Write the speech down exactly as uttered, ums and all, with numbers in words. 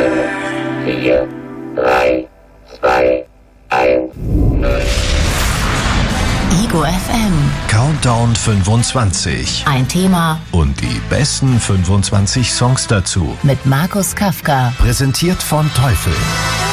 vier, drei, zwei, eins, null. Ego F M. Countdown fünfundzwanzig. Ein Thema Und die besten fünfundzwanzig Songs dazu. mit Markus Kafka. Präsentiert von Teufel.